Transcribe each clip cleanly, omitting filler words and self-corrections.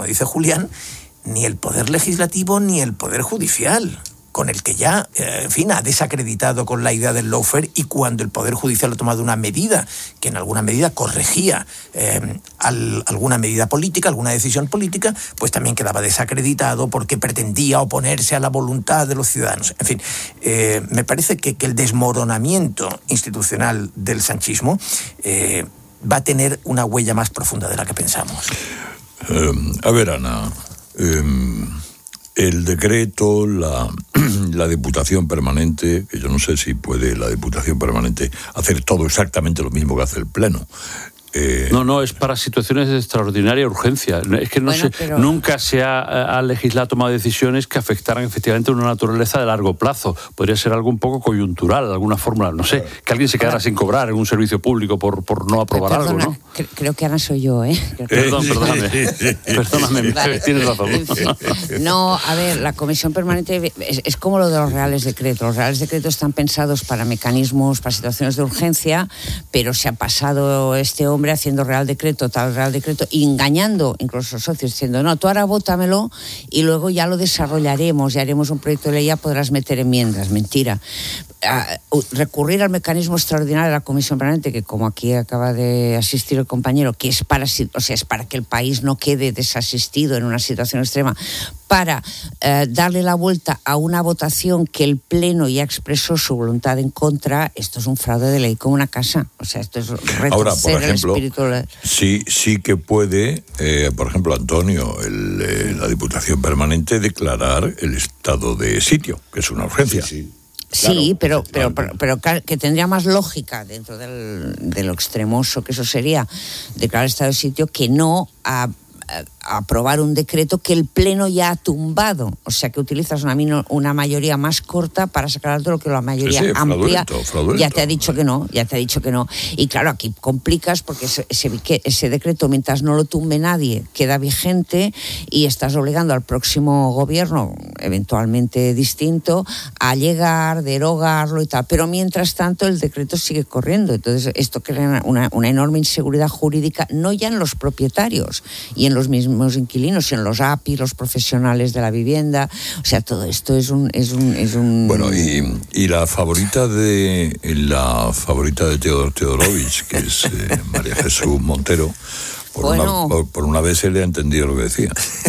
como dice Julián, ni el Poder Legislativo ni el Poder Judicial, con el que ya, ha desacreditado con la idea del lawfare, y cuando el Poder Judicial ha tomado una medida que en alguna medida corregía alguna medida política, alguna decisión política, pues también quedaba desacreditado porque pretendía oponerse a la voluntad de los ciudadanos. En fin, me parece que el desmoronamiento institucional del sanchismo va a tener una huella más profunda de la que pensamos. A ver, Ana, el decreto, la Diputación Permanente, que yo no sé si puede la Diputación Permanente hacer todo exactamente lo mismo que hace el Pleno. No, es para situaciones de extraordinaria urgencia. Es que nunca se ha legislado, tomado decisiones que afectaran efectivamente una naturaleza de largo plazo. Podría ser algo un poco coyuntural, alguna fórmula, no sé, que alguien se quedara sin cobrar en un servicio público por no aprobar algo, ¿no? Creo que Ana soy yo, ¿eh? Perdóname, vale. Tienes razón. No, a ver, la Comisión Permanente es como lo de los reales decretos. Los reales decretos están pensados para mecanismos, para situaciones de urgencia, pero se ha pasado este hombre haciendo real decreto, y engañando incluso a los socios, diciendo, no, tú ahora vótamelo y luego ya lo desarrollaremos, ya haremos un proyecto de ley, ya podrás meter enmiendas. Mentira. Recurrir al mecanismo extraordinario de la Comisión Permanente, que como aquí acaba de asistir el compañero, que es para que el país no quede desasistido en una situación extrema, para darle la vuelta a una votación que el Pleno ya expresó su voluntad en contra. Esto es un fraude de ley como una casa. O sea, esto es retorcer. Ahora, por ejemplo, el espíritu. Sí que puede, por ejemplo, Antonio, la Diputación Permanente, declarar el estado de sitio, que es una urgencia. Sí, claro, pero que tendría más lógica dentro de lo extremoso que eso sería declarar estado de sitio, que no a aprobar un decreto que el Pleno ya ha tumbado. O sea, que utilizas una mayoría más corta para sacar alto lo que la mayoría amplia fraudulento, ya te ha dicho que no. Y claro, aquí complicas porque ese decreto, mientras no lo tumbe nadie, queda vigente y estás obligando al próximo gobierno, eventualmente distinto, a llegar, derogarlo y tal. Pero mientras tanto el decreto sigue corriendo. Entonces esto crea una enorme inseguridad jurídica, no ya en los propietarios y en los mismos inquilinos, en los API, los profesionales de la vivienda. O sea, todo esto es un... Bueno, y la favorita de Teodor Teodorovich, que es María Jesús Montero, por una vez se le ha entendido lo que decía.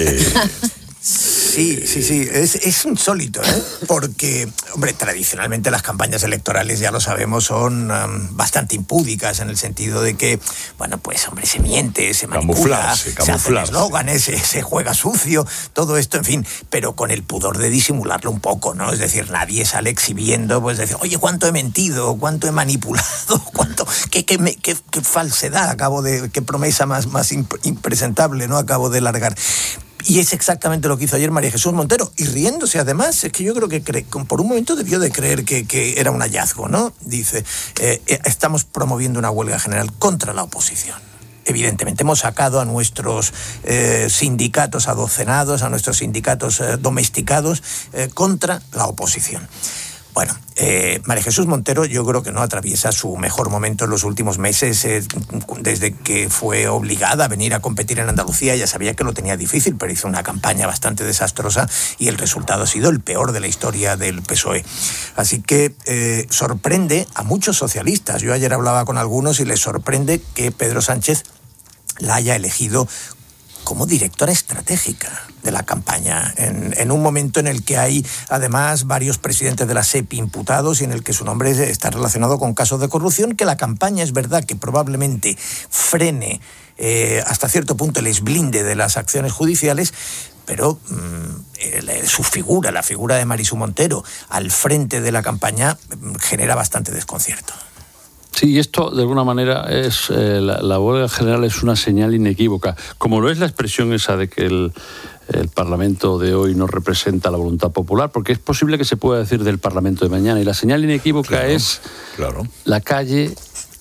Sí, es insólito, ¿eh? Porque, hombre, tradicionalmente las campañas electorales, ya lo sabemos, son bastante impúdicas, en el sentido de que, bueno, pues, hombre, se miente, se manipula, se hacen eslóganes, se juega sucio, todo esto, en fin, pero con el pudor de disimularlo un poco, ¿no? Es decir, nadie sale exhibiendo, pues, decir, oye, cuánto he mentido, cuánto he manipulado, qué falsedad qué promesa más impresentable, ¿no? Acabo de largar. Y es exactamente lo que hizo ayer María Jesús Montero, y riéndose además. Es que yo creo que por un momento debió de creer que era un hallazgo, ¿no? Dice, estamos promoviendo una huelga general contra la oposición. Evidentemente hemos sacado a nuestros sindicatos adocenados, a nuestros sindicatos domesticados contra la oposición. Bueno, María Jesús Montero yo creo que no atraviesa su mejor momento en los últimos meses. Desde que fue obligada a venir a competir en Andalucía, ya sabía que lo tenía difícil, pero hizo una campaña bastante desastrosa y el resultado ha sido el peor de la historia del PSOE. Así que sorprende a muchos socialistas. Yo ayer hablaba con algunos y les sorprende que Pedro Sánchez la haya elegido como directora estratégica de la campaña, en un momento en el que hay además varios presidentes de la SEPI imputados y en el que su nombre está relacionado con casos de corrupción, que la campaña es verdad que probablemente frene hasta cierto punto, les blinde de las acciones judiciales, pero su figura, la figura de María Jesús Montero al frente de la campaña, genera bastante desconcierto. Sí, esto de alguna manera es la huelga general es una señal inequívoca, como lo es la expresión esa de que el Parlamento de hoy no representa la voluntad popular, porque es posible que se pueda decir del Parlamento de mañana, y la señal inequívoca es la calle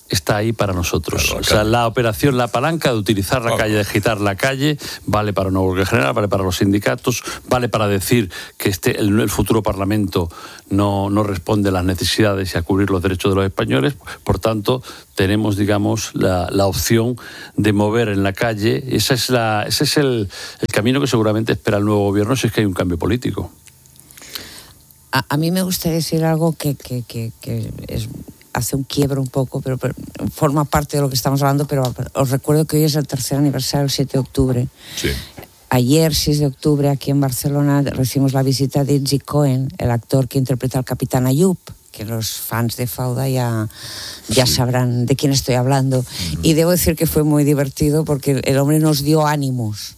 está ahí para nosotros. Claro, o sea, la operación, la palanca de utilizar la calle, de agitar la calle, vale para una huelga general, vale para los sindicatos, vale para decir que el futuro Parlamento no responde a las necesidades y a cubrir los derechos de los españoles. Por tanto, tenemos, digamos, la opción de mover en la calle. Ese es el camino que seguramente espera el nuevo gobierno si es que hay un cambio político. A mí me gustaría decir algo que hace un quiebro un poco, pero forma parte de lo que estamos hablando, pero os recuerdo que hoy es el tercer aniversario, el 7 de octubre. Sí. Ayer, 6 de octubre, aquí en Barcelona, recibimos la visita de Itzik Cohen, el actor que interpreta al Capitán Ayub, que los fans de Fauda ya sabrán de quién estoy hablando. Y debo decir que fue muy divertido porque el hombre nos dio ánimos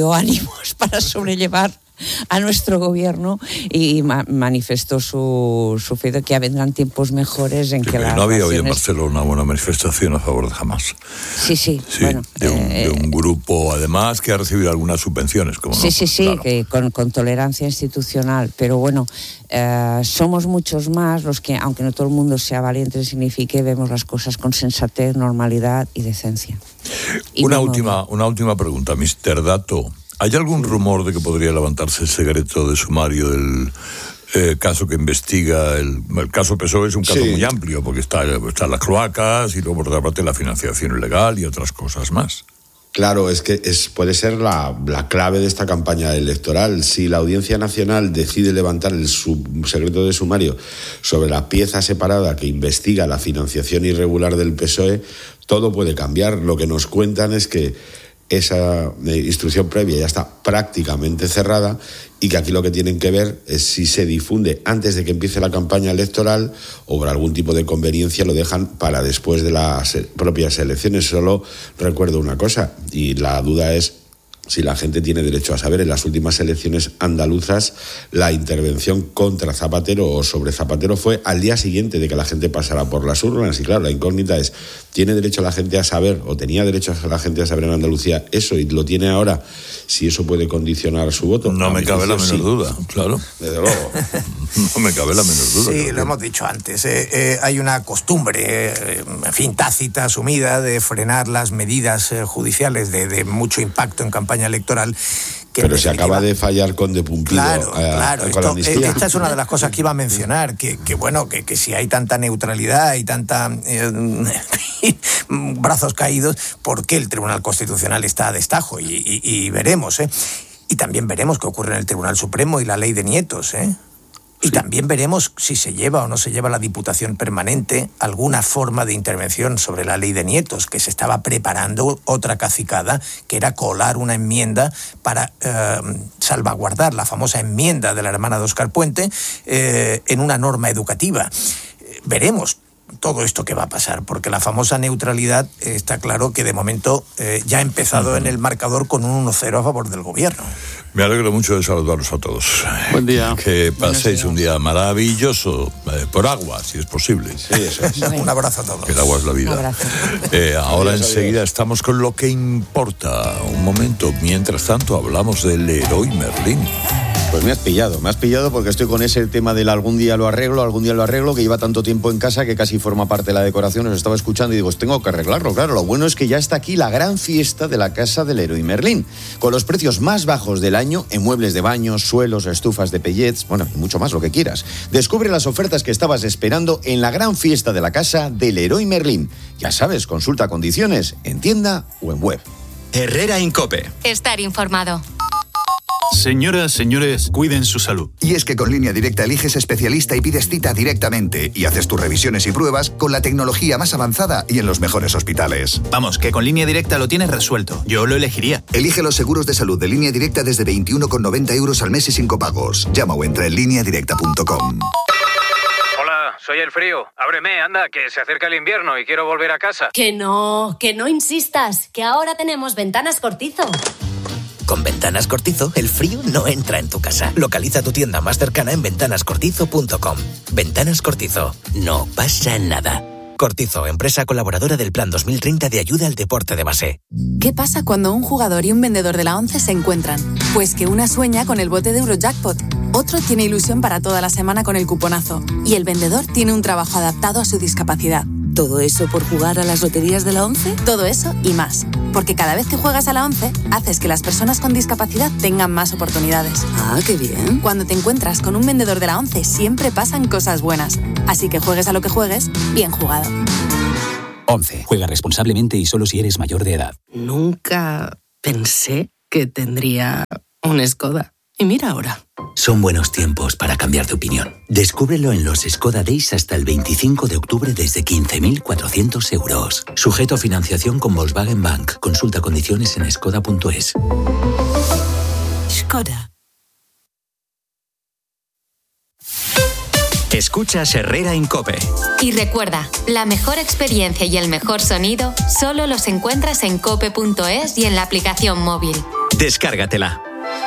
para sobrellevar a nuestro gobierno y manifestó su fe de que ya vendrán tiempos mejores en que no había hoy en Barcelona una buena manifestación a favor de Hamas. Sí, bueno, de un grupo además que ha recibido algunas subvenciones, como sí, claro. Que con tolerancia institucional, pero bueno, somos muchos más los que, aunque no todo el mundo sea valiente, signifique, vemos las cosas con sensatez, normalidad y decencia. Una última pregunta, Mr. Dato. ¿Hay algún rumor de que podría levantarse el secreto de sumario del caso que investiga el caso PSOE? Es un caso muy amplio, porque están las cloacas y luego por otra parte la financiación ilegal y otras cosas más. Claro, es que puede ser la clave de esta campaña electoral. Si la Audiencia Nacional decide levantar el secreto de sumario sobre la pieza separada que investiga la financiación irregular del PSOE, todo puede cambiar. Lo que nos cuentan es que esa instrucción previa ya está prácticamente cerrada y que aquí lo que tienen que ver es si se difunde antes de que empiece la campaña electoral o por algún tipo de conveniencia lo dejan para después de las propias elecciones. Solo recuerdo una cosa, y la duda es si la gente tiene derecho a saber. En las últimas elecciones andaluzas, la intervención contra Zapatero o sobre Zapatero fue al día siguiente de que la gente pasara por las urnas. Y claro, la incógnita es, ¿tiene derecho la gente a saber, o tenía derecho la gente a saber en Andalucía eso, y lo tiene ahora, si eso puede condicionar su voto? No me cabe la menor duda, claro. Desde luego. No me cabe la menor duda. Sí, lo hemos dicho antes. Hay una costumbre, en fin, tácita, asumida, de frenar las medidas judiciales de mucho impacto en campaña electoral. Pero se acaba de fallar con De Pumpido. Claro. Con la amnistía. Esta es una de las cosas que iba a mencionar, que si hay tanta neutralidad y tanta brazos caídos, ¿por qué el Tribunal Constitucional está a destajo? Y veremos, Y también veremos qué ocurre en el Tribunal Supremo y la ley de nietos, Y también veremos si se lleva o no se lleva la Diputación Permanente alguna forma de intervención sobre la ley de nietos, que se estaba preparando otra cacicada, que era colar una enmienda para salvaguardar la famosa enmienda de la hermana de Óscar Puente en una norma educativa. Veremos todo esto que va a pasar, porque la famosa neutralidad está claro que de momento ya ha empezado en el marcador con un 1-0 a favor del gobierno. Me alegro mucho de saludarlos a todos. Buen día. Que paséis un día maravilloso, por agua, si es posible. Sí, eso es. Un abrazo a todos. Que el agua es la vida. Un abrazo. Ahora enseguida estamos con lo que importa. Un momento, mientras tanto hablamos del Leroy Merlin. Pues me has pillado porque estoy con ese tema del algún día lo arreglo, que lleva tanto tiempo en casa que casi forma parte de la decoración. Os estaba escuchando y digo, tengo que arreglarlo. Claro, lo bueno es que ya está aquí la gran fiesta de la casa del Leroy Merlin, con los precios más bajos del año en muebles de baño, suelos, estufas de pellets, bueno, y mucho más, lo que quieras. Descubre las ofertas que estabas esperando en la gran fiesta de la casa del Leroy Merlin. Ya sabes, consulta condiciones en tienda o en web. Herrera Incope. Estar informado. Señoras, señores, cuiden su salud. Y es que con Línea Directa eliges especialista y pides cita directamente y haces tus revisiones y pruebas con la tecnología más avanzada y en los mejores hospitales. Vamos, que con Línea Directa lo tienes resuelto. Yo lo elegiría. Elige los seguros de salud de Línea Directa desde 21,90 € al mes y sin copagos. Llama o entra en lineadirecta.com. Hola, soy el frío. Ábreme, anda, que se acerca el invierno y quiero volver a casa. Que no insistas, que ahora tenemos Ventanas Cortizo. Con Ventanas Cortizo, el frío no entra en tu casa. Localiza tu tienda más cercana en ventanascortizo.com. Ventanas Cortizo. No pasa nada. Cortizo, empresa colaboradora del Plan 2030 de ayuda al deporte de base. ¿Qué pasa cuando un jugador y un vendedor de la ONCE se encuentran? Pues que una sueña con el bote de Eurojackpot, otro tiene ilusión para toda la semana con el cuponazo y el vendedor tiene un trabajo adaptado a su discapacidad. ¿Todo eso por jugar a las loterías de la ONCE? Todo eso y más. Porque cada vez que juegas a la ONCE, haces que las personas con discapacidad tengan más oportunidades. Ah, qué bien. Cuando te encuentras con un vendedor de la ONCE, siempre pasan cosas buenas. Así que juegues a lo que juegues, bien jugado. ONCE. Juega responsablemente y solo si eres mayor de edad. Nunca pensé que tendría un Skoda. Y mira ahora. Son buenos tiempos para cambiar de opinión. Descúbrelo en los Skoda Days hasta el 25 de octubre desde 15.400 euros. Sujeto a financiación con Volkswagen Bank. Consulta condiciones en skoda.es. Skoda. Escuchas Herrera en COPE. Y recuerda, la mejor experiencia y el mejor sonido solo los encuentras en cope.es y en la aplicación móvil. Descárgatela.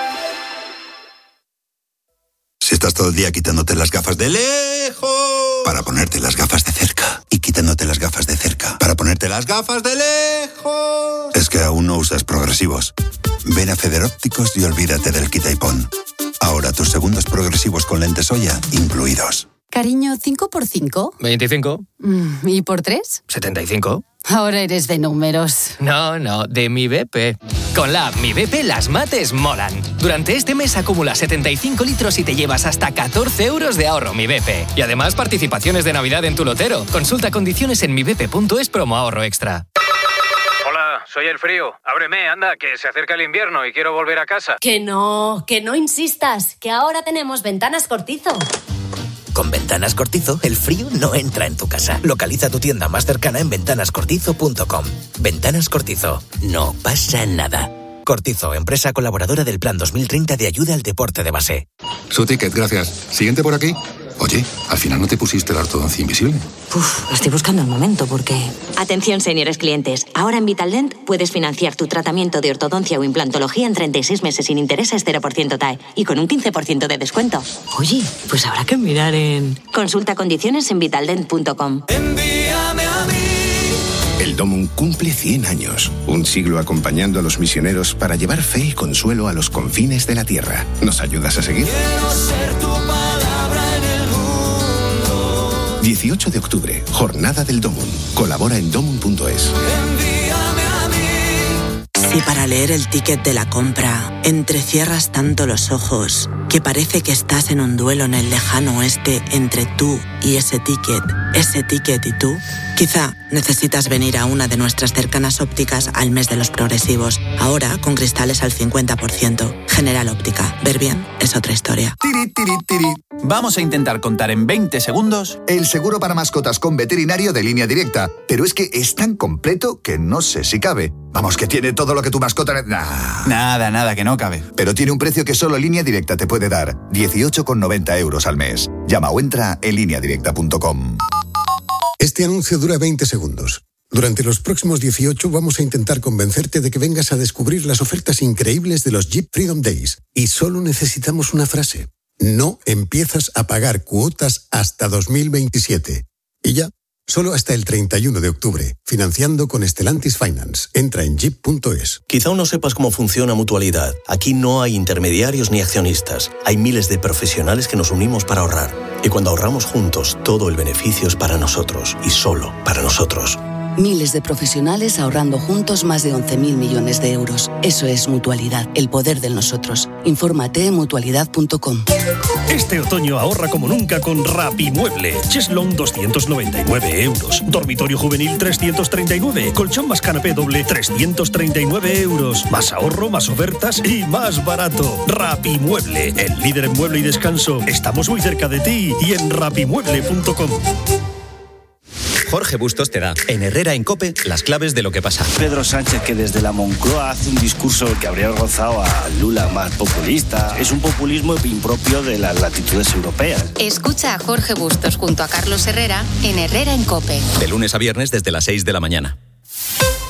Si estás todo el día quitándote las gafas de lejos para ponerte las gafas de cerca y quitándote las gafas de cerca para ponerte las gafas de lejos, es que aún no usas progresivos. Ven a Federópticos y olvídate del quita y pon. Ahora tus segundos progresivos con lentes Oya incluidos. Cariño, ¿5 por 5? 25. ¿Y por 3? 75. Ahora eres de números. No, de mi BP. Con la app Mi BP las mates molan. Durante este mes acumula 75 litros y te llevas hasta 14 euros de ahorro Mi BP. Y además participaciones de Navidad en tu lotero. Consulta condiciones en mibp.es promo ahorro extra. Hola, soy el frío. Ábreme, anda, que se acerca el invierno y quiero volver a casa. Que no insistas, que ahora tenemos Ventanas Cortizo. Con Ventanas Cortizo, el frío no entra en tu casa. Localiza tu tienda más cercana en ventanascortizo.com. Ventanas Cortizo. No pasa nada. Cortizo, empresa colaboradora del Plan 2030 de ayuda al deporte de base. Su ticket, gracias. Siguiente por aquí. Oye, al final no te pusiste la ortodoncia invisible. Estoy buscando el momento porque... Atención, señores clientes. Ahora en Vitaldent puedes financiar tu tratamiento de ortodoncia o implantología en 36 meses sin intereses 0% TAE y con un 15% de descuento. Oye, pues habrá que mirar en... Consulta condiciones en vitaldent.com. Envíame a mí. El Domum cumple 100 años, un siglo acompañando a los misioneros para llevar fe y consuelo a los confines de la tierra. ¿Nos ayudas a seguir? Quiero ser tu palabra en el mundo. 18 de octubre, Jornada del Domum. Colabora en domum.es. Envíame a mí. Si para leer el ticket de la compra entrecierras tanto los ojos que parece que estás en un duelo en el lejano oeste entre tú y ese ticket y tú, quizá necesitas venir a una de nuestras cercanas ópticas al mes de los progresivos. Ahora con cristales al 50%. General Óptica. Ver bien es otra historia. Tiri, tiri, tiri. Vamos a intentar contar en 20 segundos el seguro para mascotas con veterinario de Línea Directa. Pero es que es tan completo que no sé si cabe. Vamos, que tiene todo lo que tu mascota... Nada, que no cabe. Pero tiene un precio que solo Línea Directa te puede dar. 18,90 euros al mes. Llama o entra en lineadirecta.com. Este anuncio dura 20 segundos. Durante los próximos 18 vamos a intentar convencerte de que vengas a descubrir las ofertas increíbles de los Jeep Freedom Days. Y solo necesitamos una frase. No empiezas a pagar cuotas hasta 2027. Y ya, solo hasta el 31 de octubre. Financiando con Stellantis Finance. Entra en jeep.es. Quizá aún no sepas cómo funciona Mutualidad. Aquí no hay intermediarios ni accionistas. Hay miles de profesionales que nos unimos para ahorrar. Y cuando ahorramos juntos, todo el beneficio es para nosotros. Y solo para nosotros. Miles de profesionales ahorrando juntos más de 11.000 millones de euros. Eso es Mutualidad, el poder del nosotros. Infórmate en mutualidad.com. Este otoño ahorra como nunca con Rapimueble. Cheslón 299 euros. Dormitorio juvenil 339. Colchón más canapé doble 339 euros. Más ahorro, más ofertas y más barato. Rapimueble, el líder en mueble y descanso. Estamos muy cerca de ti y en rapimueble.com. Jorge Bustos te da, en Herrera en COPE, las claves de lo que pasa. Pedro Sánchez, que desde la Moncloa hace un discurso que habría rozado a Lula más populista. Es un populismo impropio de las latitudes europeas. Escucha a Jorge Bustos junto a Carlos Herrera en Herrera en COPE. De lunes a viernes desde las 6 de la mañana.